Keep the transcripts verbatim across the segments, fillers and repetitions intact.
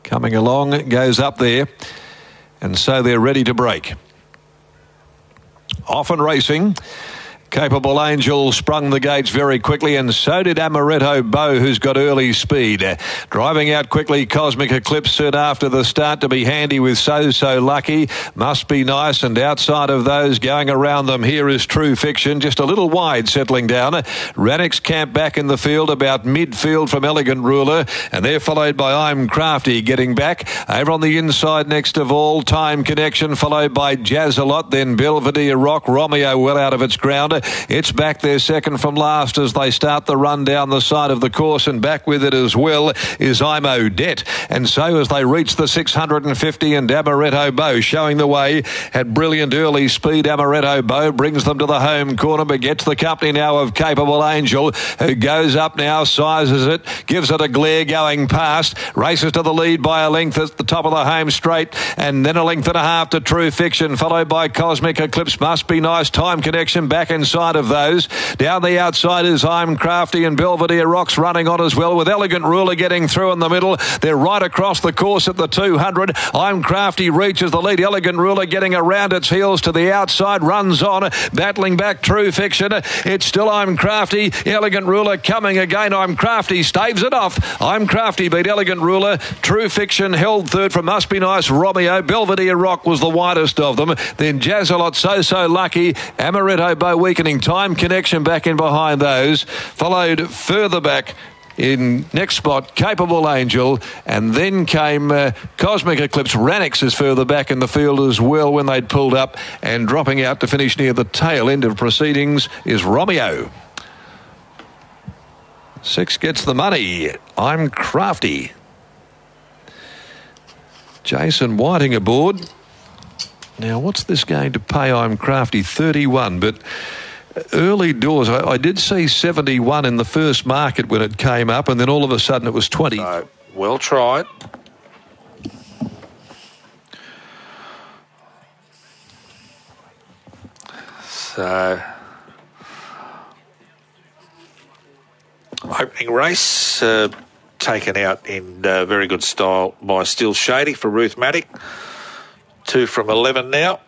coming along, goes up there, and so they're ready to break. Off and racing. Capable Angel sprung the gates very quickly, and so did Amaretto Bow, who's got early speed. Driving out quickly, Cosmic Eclipse soon after the start to be handy with So So Lucky. Must Be Nice, and outside of those going around them, here is True Fiction, just a little wide settling down. Ranix Camp back in the field, about midfield from Elegant Ruler, and they're followed by I'm Crafty getting back. Over on the inside next of all, Time Connection, followed by Jazzalot, then Belvedere Rock. Romeo well out of its ground. It's back there second from last as they start the run down the side of the course, and back with it as well is I'm Odette. And so as they reach the six hundred fifty, and Amaretto Bow showing the way, had brilliant early speed. Amaretto Bow brings them to the home corner, but gets the company now of Capable Angel, who goes up now, sizes it, gives it a glare going past, races to the lead by a length at the top of the home straight, and then a length and a half to True Fiction, followed by Cosmic Eclipse. Must Be Nice, Time Connection back inside of those. Down the outside is I'm Crafty, and Belvedere Rock's running on as well, with Elegant Ruler getting through in the middle. They're right across the course at the two hundred. I'm Crafty reaches the lead. Elegant Ruler getting around its heels to the outside, runs on, battling back True Fiction. It's still I'm Crafty. Elegant Ruler coming again. I'm Crafty staves it off. I'm Crafty beat Elegant Ruler. True Fiction held third from Must Be Nice, Romeo. Belvedere Rock was the widest of them. Then Jazzalot, So So Lucky, Amaretto Bow weakening. Time Connection back in behind those. Followed further back in next spot, Capable Angel, and then came uh, Cosmic Eclipse. Ranix is further back in the field as well when they'd pulled up, and dropping out to finish near the tail end of proceedings is Romeo. Six gets the money. I'm Crafty. Jason Whiting aboard. Now, what's this going to pay? I'm Crafty? thirty-one, but early doors, I, I did see seventy-one in the first market when it came up, and then all of a sudden it was twenty. So, well tried. So, opening race, uh, taken out in uh, very good style by Still Shady for Ruth Maddock. Two from eleven now.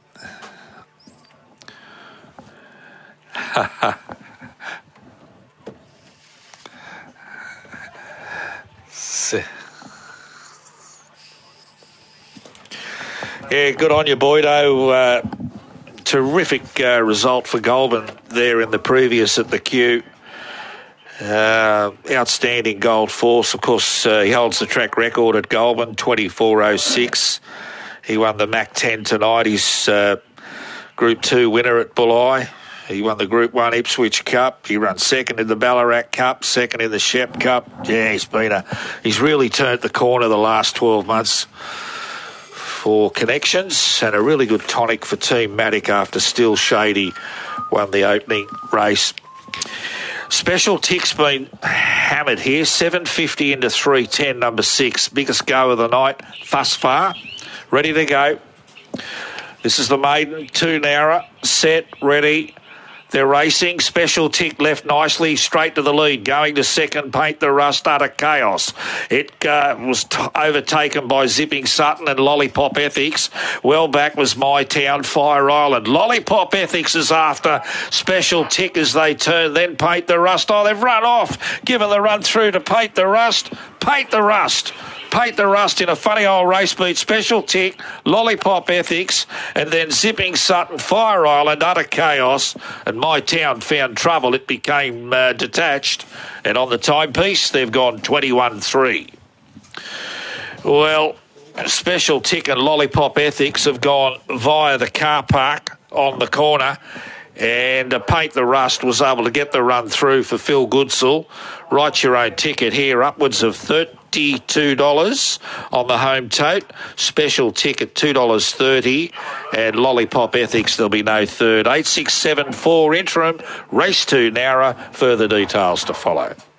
Yeah, good on you, Boydo. Uh, terrific uh, result for Goulburn there in the previous at the Q. Uh, outstanding Gold Force. Of course, uh, he holds the track record at Goulburn, twenty-four oh six. He won the Mac ten tonight. He's uh, Group two winner at Bulli. He won the Group one Ipswich Cup. He ran second in the Ballarat Cup, second in the Shep Cup. Yeah, he's been a, he's really turned the corner the last twelve months for Connections, and a really good tonic for Team Maddock after Still Shady won the opening race. Special Tick's been hammered here. seven fifty into three ten, number six. Biggest go of the night thus far. Ready to go. This is the maiden. Two Nara. Set. Ready. They're racing. Special Tick left nicely, straight to the lead. Going to second, Paint the Rust, Utter Chaos. It uh, was t- overtaken by Zipping Sutton and Lollipop Ethics. Well back was My Town, Fire Island. Lollipop Ethics is after Special Tick as they turn. Then Paint the Rust. Oh, they've run off. Given the run through to Paint the Rust. Paint the Rust. Paint the Rust in a funny old race beat. Special Tick, Lollipop Ethics, and then Zipping Sutton, Fire Island, Utter Chaos, and My Town found trouble. It became uh, detached, and on the timepiece, they've gone twenty-one three. Well, Special Tick and Lollipop Ethics have gone via the car park on the corner, and uh, Paint the Rust was able to get the run through for Phil Goodsell. Write your own ticket here, upwards of thirty-two dollars on the home tote. Special Ticket, two dollars thirty. And Lollipop Ethics, there'll be no third. eight six seven four interim, race two Nara. Further details to follow.